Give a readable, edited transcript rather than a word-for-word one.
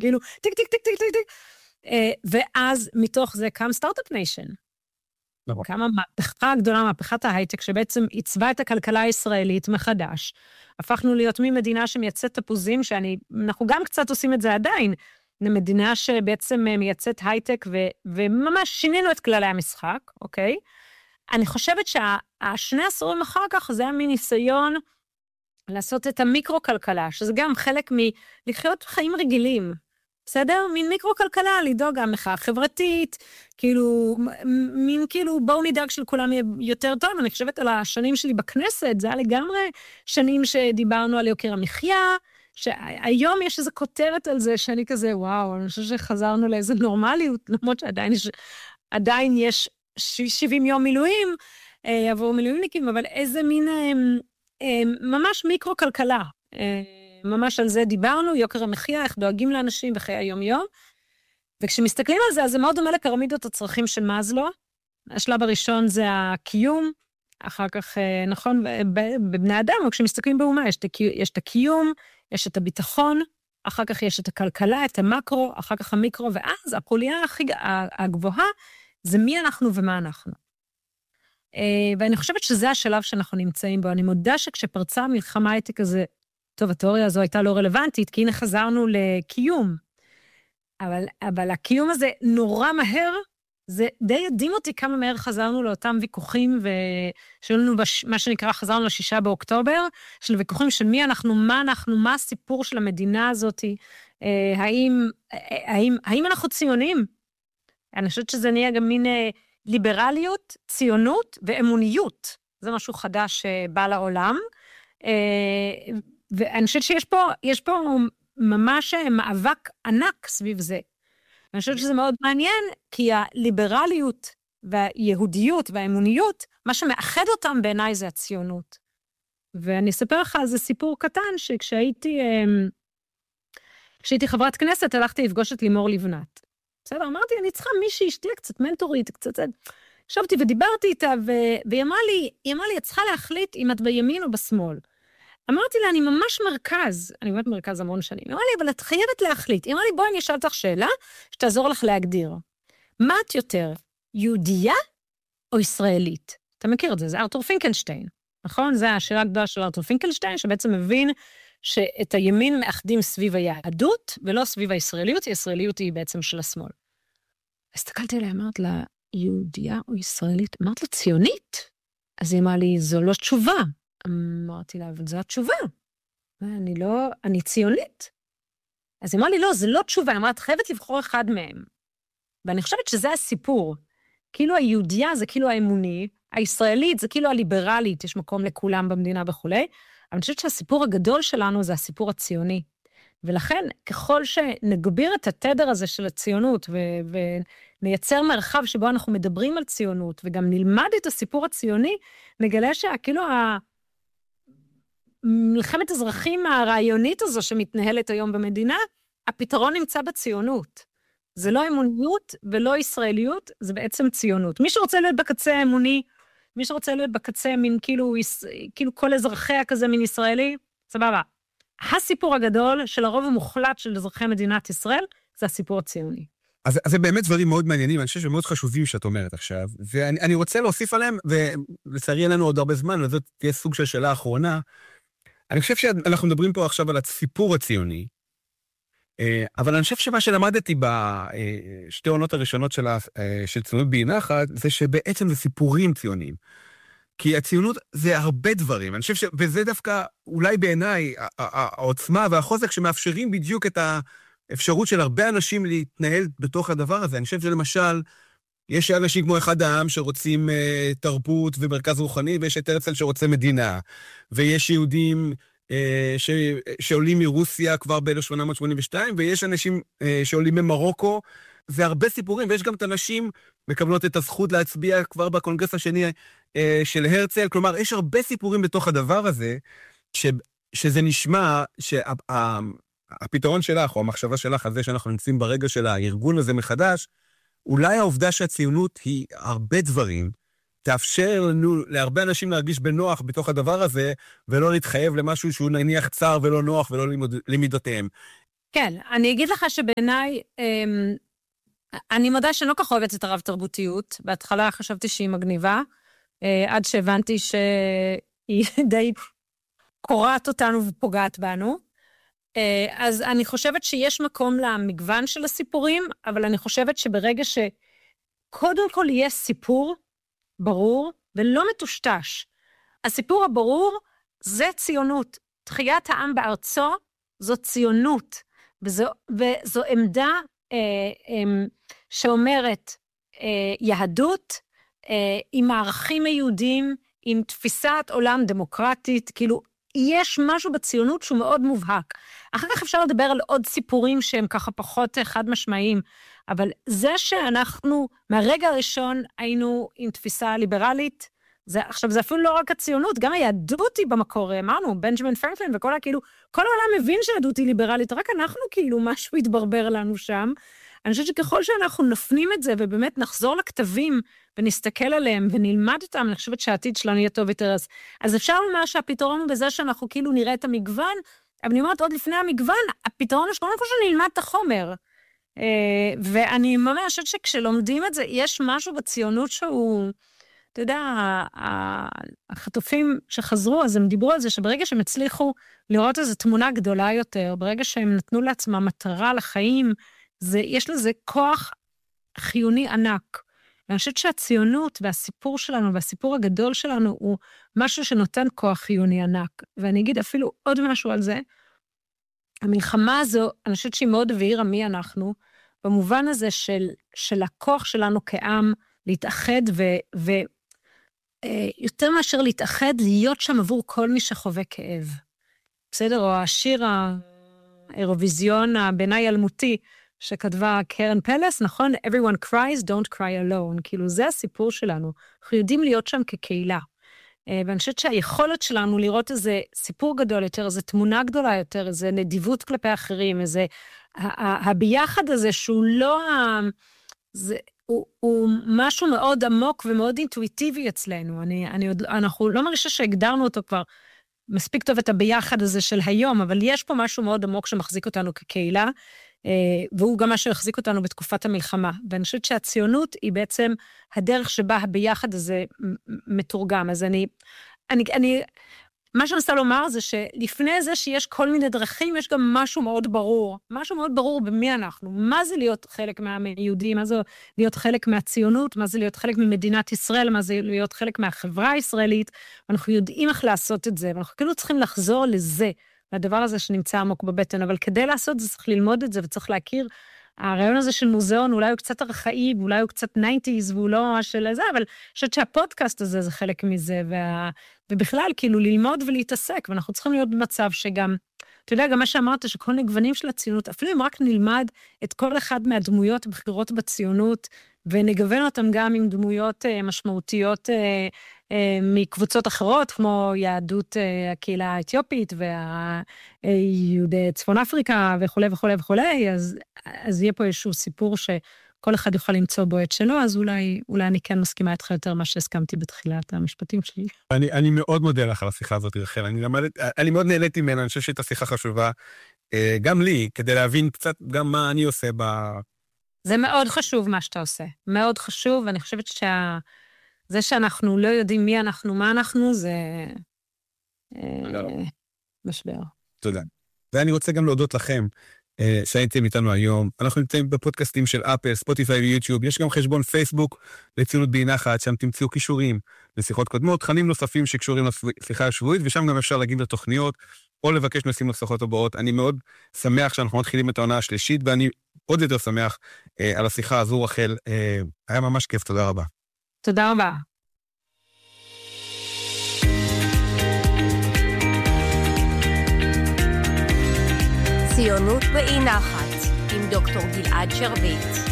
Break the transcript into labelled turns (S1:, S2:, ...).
S1: כאילו, טיק, טיק, טיק, טיק, טיק, טיק. ואז מתוך זה קם סטארט-אפ ניישן. קמה מהפכה הגדולה, מהפכת ההייטק, שבעצם עיצבה את הכלכלה הישראלית מחדש. הפכנו להיות ממדינה שמייצאת תפוזים, אנחנו גם קצת עושים את זה עדיין, למדינה שבעצם מייצאת הייטק, וממש שינינו את כללי המשחק, אוקיי? אני חושבת שהשני עשורים אחר כך, זה היה מין ניסיון לעשות את המיקרו-כלכלה, שזה גם חלק מלחיות חיים רגילים, בסדר? מין מיקרו-כלכלה, לדאוג גם מחאה חברתית, כאילו, מין כאילו, בואו נדאג שלכולם יהיה יותר טוב, אני חושבת על השנים שלי בכנסת, זה היה לגמרי שנים שדיברנו על יוקר המחיה, שהיום יש איזו כותרת על זה, שאני כזה, וואו, אני חושבת שחזרנו לאיזו נורמליות, למרות שעדיין יש 70 יום מילואים, עבור מילואימניקים, אבל איזה מין, ממש מיקרו-כלכלה, ממש על זה דיברנו, יוקר המחיה, איך דואגים לאנשים בחיי היום-יום, וכשמסתכלים על זה, אז זה מאוד דומה לפירמידות הצרכים של מאזלו, השלב הראשון זה הקיום, אחר כך, נכון, בבני אדם, וכשמסתכלים באומה, יש את הקיום, יש את הביטחון, אחר כך יש את הכלכלה, את המקרו, אחר כך המיקרו, ואז החוליה הגבוהה, זה מי אנחנו ומה אנחנו. ואני חושבת שזה השלב שאנחנו נמצאים בו, אני מודה שכשפרצה המלחמה הייתי כזה, טוב, התיאוריה הזו הייתה לא רלוונטית, כי הנה חזרנו לקיום, אבל הקיום הזה נורא מהר, זה די ידעים אותי כמה מהר חזרנו לאותם ויכוחים, ושאלנו מה שנקרא, חזרנו ל6 באוקטובר, של ויכוחים של מי אנחנו, מה הסיפור של המדינה הזאת, האם אנחנו ציונים? אני חושבת שזה נהיה גם מין ליברליות, ציונות ואמוניות, זה משהו חדש שבא לעולם, ואני חושבת שיש פה ממש מאבק ענק סביב זה. ואני חושבת שזה מאוד מעניין, כי הליברליות והיהודיות והאמוניות, מה שמאחד אותם בעיניי זה הציונות. ואני אספר לך על זה סיפור קטן, שכשהייתי חברת כנסת, הלכתי לפגוש את לימור לבנת. בסדר, אמרתי, אני צריכה מישהי, שתהיה קצת מנטורית, קצת... ישבתי ודיברתי איתה, והיא אמרה לי, את צריכה להחליט אם את בימין או בשמאל. אמרתי לה, אני ממש מרכז, אני באמת מרכז המון שנים. אמרה לי, אבל את חייבת להחליט. אמרה לי, בואי אני אשאל אותך שאלה, שתעזור לך להגדיר. מה את יותר, יהודייה או ישראלית? אתה מכיר את זה, זה ארתור פינקלשטיין, נכון? זה השירה הגדולה של ארתור פינקלשטיין, שבעצם מבין שאת הימין מאחדים סביב היהדות, ולא סביב הישראליות, הישראליות היא בעצם של השמאל. הסתכלתי עליה, אמרת לה, יהודייה או ישראלית? אמרת לה, ציונית? אז היא אמרה לי, זו לא תשובה. אמרתי לה, אבל זו התשובה. אני ציונית. אז היא אמרה לי, לא, זה לא תשובה. היא אמרה, את חייבת לבחור אחד מהם. ואני חושבת שזה הסיפור. כאילו היהודייה זה כאילו האמוני, הישראלית זה כאילו הליברלית, יש מקום לכולם במדינה וכולי, אבל אני חושבת שהסיפור הגדול שלנו זה הסיפור הציוני. ולכן, ככל שנגביר את התדר הזה של הציונות, ונייצר מרחב שבו אנחנו מדברים על ציונות, וגם נלמד את הסיפור הציוני, נגלה שכאילו מלחמת אזרחים הרעיונית הזו שמתנהלת היום במדינה, הפתרון נמצא בציונות. זה לא אמוניות ולא ישראליות, זה בעצם ציונות. מי שרוצה להיות בקצה האמוני, מי שרוצה להיות בקצה מין כאילו כל אזרחיה כזה מין ישראלי, סבבה. הסיפור הגדול של הרוב המוחלט של אזרחי מדינת ישראל, זה הסיפור הציוני.
S2: אז זה באמת דברים מאוד מעניינים, אני חושב שמאוד חשובים שאת אומרת עכשיו, ואני רוצה להוסיף עליהם, ולצערי אין לנו עוד הרבה זמן, אז זאת תהיה סוג של שאלה האחרונה. אני חושב שאנחנו מדברים פה עכשיו על הסיפור הציוני, אבל אני חושב שמה שלמדתי בשתי עונות הראשונות של ציונות בהנחת, זה שבעצם זה סיפורים ציוניים. כי הציונות זה הרבה דברים, אני חושב וזה דווקא אולי בעיניי העוצמה והחוזק שמאפשרים בדיוק את האפשרות של הרבה אנשים להתנהל בתוך הדבר הזה. אני חושב שלמשל, יש אנשים כמו אחד העם שרוצים תרבות ומרכז רוחני, ויש את הרצל שרוצה מדינה, ויש יהודים שעולים מרוסיה כבר ב-1882, ויש אנשים שעולים ממרוקו, זה הרבה סיפורים, ויש גם את אנשים מקבלות את הזכות להצביע כבר בקונגרס השני של הרצל, כלומר, יש הרבה סיפורים בתוך הדבר הזה, שזה נשמע שהפתרון שלך, או המחשבה שלך, על זה שאנחנו נמצאים ברגע של הארגון הזה מחדש, אולי העובדה שהציונות היא הרבה דברים, תאפשר לנו, להרבה אנשים להרגיש בנוח בתוך הדבר הזה, ולא להתחייב למשהו שהוא נניח צר ולא נוח ולא למידותיהם.
S1: כן, אני אגיד לך שבעיניי, אני מודה שאני לא כך אוהבת את הרב תרבותיות. בהתחלה חשבתי שהיא מגניבה, עד שהבנתי שהיא די קורעת אותנו ופוגעת בנו. אז אני חושבת שיש מקום למגוון של הסיפורים, אבל אני חושבת שברגע שקודם כל יהיה סיפור ברור ולא מטושטש, הסיפור הברור זה ציונות. תחיית העם בארצו זו ציונות, וזו עמדה שאומרת יהדות עם הערכים היהודיים, עם תפיסת עולם דמוקרטית, כאילו יש משהו בציונות שהוא מאוד מובהק. אחר כך אפשר לדבר על עוד סיפורים שהם ככה פחות חד משמעיים, אבל זה שאנחנו מהרגע הראשון היינו עם תפיסה ליברלית, עכשיו זה אפילו לא רק הציונות, גם היהדות היא במקור, אמרנו, בנג'מין פרנקלין וכל כאילו, כל העולם מבין שהיהדות היא ליברלית, רק אנחנו כאילו משהו התברבר לנו שם. אני חושבת שככל שאנחנו נפנים את זה, ובאמת נחזור לכתבים, ונסתכל עליהם, ונלמד אותם, אני חושבת שהעתיד שלנו יהיה טוב יותר. אז אפשר לומר שהפתרון הוא בזה שאנחנו כאילו נראה את המגוון, אבל אני אומרת עוד לפני המגוון, הפתרון הוא שקודם כל שנלמד את החומר. ואני ממש חושבת שכשלומדים את זה, יש משהו בציונות שהוא, אתה יודע, החטופים שחזרו, אז הם דיברו על זה, שברגע שהם הצליחו לראות איזו תמונה גדולה יותר, ברגע שהם נתנו לעצמם מטרה לחיים, יש לזה כוח חיוני ענק. ואני חושבת שהציונות והסיפור שלנו, והסיפור הגדול שלנו, הוא משהו שנותן כוח חיוני ענק. ואני אגיד אפילו עוד משהו על זה, המלחמה הזו, אני חושבת שהיא מאוד הבהירה מי אנחנו, במובן הזה של הכוח שלנו כעם, להתאחד ויותר מאשר להתאחד, להיות שם עבור כל מי שחווה כאב. בסדר? או השיר האירוויזיון בעיניי אלמותי, שכתבה קרן פלס, נכון? Everyone cries, don't cry alone. כאילו, זה הסיפור שלנו. אנחנו יודעים להיות שם כקהילה. ואני חושבת שהיכולת שלנו לראות איזה סיפור גדול יותר, איזו תמונה גדולה יותר, איזו נדיבות כלפי אחרים, איזה, הביחד הזה שהוא לא, הוא משהו מאוד עמוק ומאוד אינטואיטיבי אצלנו. אנחנו לא מרגישה שהגדרנו אותו כבר מספיק טוב את הביחד הזה של היום, אבל יש פה משהו מאוד עמוק שמחזיק אותנו כקהילה, והוא גם מה שהחזיק אותנו בתקופת המלחמה. ואני חושבת שהציונות היא בעצם הדרך שבה הביחד הזה מתורגם. אז מה שאני רוצה לומר זה שלפני זה שיש כל מיני דרכים, יש גם משהו מאוד ברור. משהו מאוד ברור במי אנחנו. מה זה להיות חלק מהיהודים? מה זה להיות חלק מהציונות? מה זה להיות חלק ממדינת ישראל? מה זה להיות חלק מהחברה הישראלית? ואנחנו יודעים איך לעשות את זה, ואנחנו כאילו צריכים לחזור לזה. הדבר הזה שנמצא עמוק בבטן, אבל כדי לעשות זה צריך ללמוד את זה, וצריך להכיר, הרעיון הזה של מוזיאון, אולי הוא קצת ארכאי, ואולי הוא קצת 90s, והוא לא של זה, אבל אני חושבת שהפודקאסט הזה זה חלק מזה, ובכלל, כאילו, ללמוד ולהתעסק, ואנחנו צריכים להיות במצב שגם, אתה יודע, גם מה שאמרת, שכל נגוונים של הציונות, אפילו אם רק נלמד את כל אחד מהדמויות הבחירות בציונות, ונגוון אותם גם עם דמויות משמעותיות מקבוצות אחרות, כמו יהדות הקהילה האתיופית, והיהודי צפון אפריקה, וכו' וכו' וכו', אז יהיה פה איזשהו סיפור שכל אחד יוכל למצוא בו את שלו, אז אולי אני כן מסכימה איתך יותר מה שהסכמתי בתחילת המשפטים שלי.
S2: אני מאוד מודה לך על השיחה הזאת, רחל. אני מאוד נהניתי ממנה, אני חושב שהייתה שיחה חשובה, גם לי, כדי להבין קצת גם מה אני עושה
S1: זה מאוד חשוב מה שאתה עושה, מאוד חשוב, ואני חושבת זה שאנחנו לא יודעים מי אנחנו, מה אנחנו, זה משבר.
S2: תודה. ואני רוצה גם להודות לכם שהייתם איתנו היום. אנחנו נמצאים בפודקאסטים של אפל, ספוטיפיי ויוטיוב. יש גם חשבון פייסבוק לציונות בנחת, שם תמצאו קישורים לשיחות קודמות, תכנים נוספים שקשורים לשיחה השבועית, ושם גם אפשר להגיב לתוכניות, או לבקש נושאים לשיחות הבאות. אני מאוד שמח שאנחנו מתחילים את העונה השלישית, ואני עוד יותר שמח על השיחה הזו, רחל. היה ממש כיף, תודה רבה.
S1: תודה רבה.
S3: ציונות באי נחת עם דוקטור גלעד שרביט.